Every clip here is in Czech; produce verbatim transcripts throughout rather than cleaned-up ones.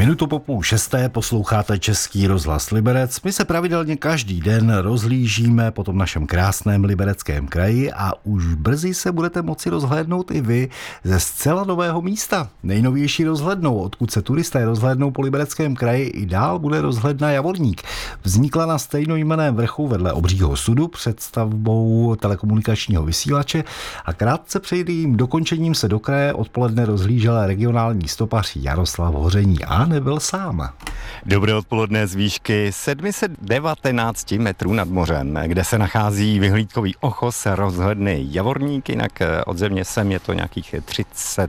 Minutu po půl šesté posloucháte Český rozhlas Liberec. My se pravidelně každý den rozhlížíme po tom našem krásném Libereckém kraji a už brzy se budete moci rozhlédnout i vy ze zcela nového místa. Nejnovější rozhlednou, odkud se turisté rozhlédnou po Libereckém kraji, i dál bude rozhledna Javorník. Vznikla na stejnojmenném vrchu vedle Obřího sudu před stavbou telekomunikačního vysílače a krátce před jejím dokončením se do kraje odpoledne rozhlížel regionální stopař Jaroslav Hoření a nebyl sám. Dobré odpoledne z výšky sedm set devatenáct metrů nad mořem, kde se nachází vyhlídkový ochos rozhledny Javorník, jinak od země sem je to nějakých třicet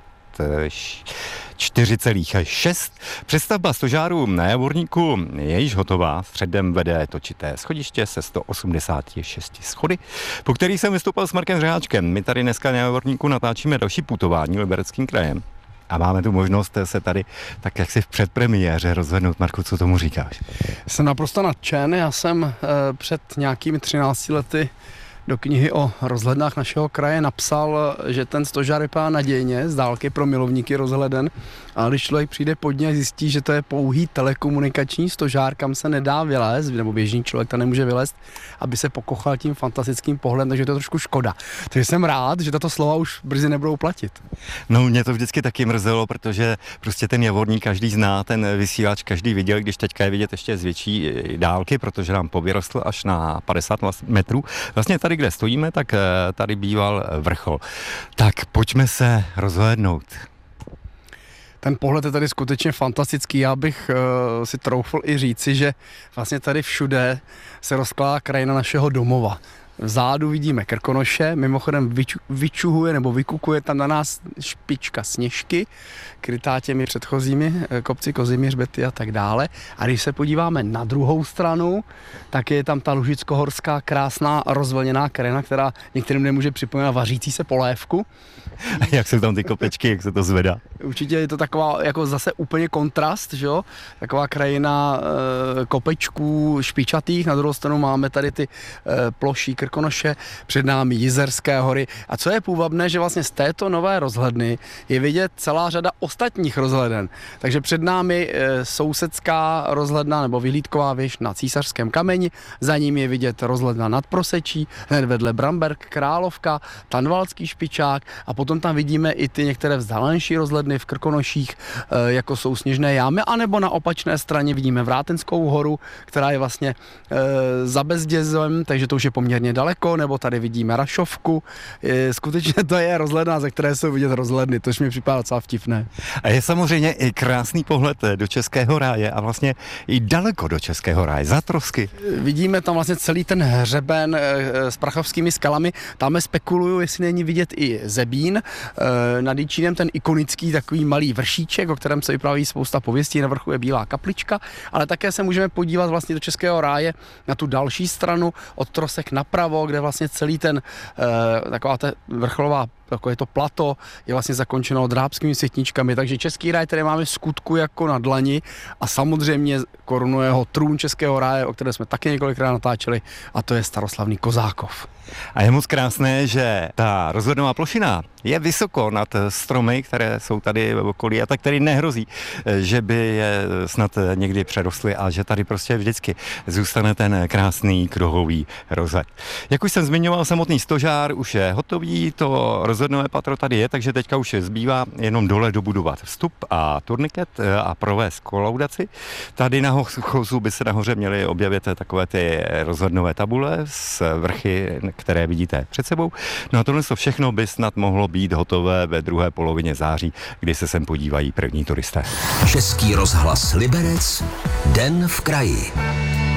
čtyři celá šest. Přestavba stožáru na Javorníku je již hotová. Středem vede točité schodiště se sto osmdesát šest schody, po kterých jsem vystoupil s Markem Řeháčkem. My tady dneska na Javorníku natáčíme další putování Libereckým krajem. A máme tu možnost se tady, tak jak si v předpremiéře rozhodnout. Marku, co tomu říkáš? Jsem naprosto nadšen. Já jsem e, před nějakými třinácti lety do knihy o rozhlednách našeho kraje napsal, že ten stožár vypadá nadějně z dálky pro milovníky rozhleden, ale když člověk přijde pod ně, zjistí, že to je pouhý telekomunikační stožár, kam se nedá vylézt, nebo běžný člověk tam nemůže vylézt, aby se pokochal tím fantastickým pohledem, takže to je trošku škoda. Takže jsem rád, že tato slova už brzy nebudou platit. No, mě to vždycky taky mrzelo, protože prostě ten Javorník každý zná, ten vysílač každý viděl, když teďka je vidět ještě z větší dálky, protože nám povyrostl až na padesát metrů. Vlastně tady, kde stojíme, tak tady býval vrchol. Tak pojďme se rozhlédnout. Ten pohled je tady skutečně fantastický. Já bych uh, si troufl i říci, že vlastně tady všude se rozkládá krajina našeho domova. Vzadu vidíme Krkonoše, mimochodem vyču, vyčuhuje nebo vykukuje tam na nás špička Sněžky, krytá těmi předchozími kopci Kozimíř, Hřbety a tak dále. A když se podíváme na druhou stranu, tak je tam ta lužickohorská krásná rozvlněná krajina, která některým nemůže připomínat vařící se polévku. A jak jsou tam ty kopečky, jak se to zvedá? Určitě je to taková jako zase úplně kontrast, že jo? Taková krajina e, kopečků špičatých, na druhou stranu máme tady ty e, ploší Krkonoše, před námi Jizerské hory. A co je půvabné, že vlastně z této nové rozhledny je vidět celá řada ostatních rozhleden. Takže před námi e, sousedská rozhledna nebo vyhlídková věž na Císařském kameni, za ním je vidět rozhledna nad Prosečí, hned vedle Bramberk, Královka, Tanvalský špičák a potom tam vidíme i ty některé vzdálenější rozhledny v Krkonoších, e, jako jsou Sněžné jámy, anebo na opačné straně vidíme Vrátenskou horu, která je vlastně e, za Bezdězem, takže to už je poměrně daleko, nebo tady vidíme Rašovku. E, skutečně to je rozhledna, ze které jsou vidět rozhledny, tož mi připadá docela vtipné. A je samozřejmě i krásný pohled do Českého ráje a vlastně i daleko do Českého ráje, za Trosky. Vidíme tam vlastně celý ten hřeben e, s prachovskými skalami, tam spekuluju, jestli není vidět i Zebín. E, nad Jičínem ten ikonický takový malý vršíček, o kterém se vypráví spousta pověstí, na vrchu je Bílá kaplička, ale také se můžeme podívat vlastně do Českého ráje na tu další stranu od Trosek napravo, kde vlastně celý ten e, taková ta vrcholová takové to plato je vlastně zakončeno drábskými světničkami, takže Český ráj, který máme skutku jako na dlani a samozřejmě korunuje ho trůn Českého ráje, o které jsme taky několikrát natáčeli, a to je staroslavný Kozákov. A je moc krásné, že ta rozhlednová plošina je vysoko nad stromy, které jsou tady v okolí a tak tady nehrozí, že by je snad někdy přerostly a že tady prostě vždycky zůstane ten krásný kruhový rozhled. Jak už jsem zmiňoval, samotný stožár už je hotový, to rozhlednové patro tady je, takže teďka už zbývá jenom dole dobudovat vstup a turniket a provést kolaudaci. Tady na chozu by se nahoře měly objevit takové ty rozhlednové tabule s vrchy, které vidíte před sebou. No a tohle všechno by snad mohlo být hotové ve druhé polovině září, kdy se sem podívají první turisté. Český rozhlas Liberec, Den v kraji.